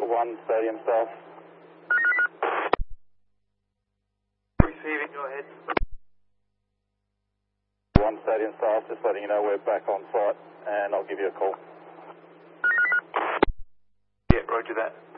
1 Stadium South. Receiving, go ahead. 1 Stadium South, just letting you know we're back on site and I'll give you a call. Yeah, roger that.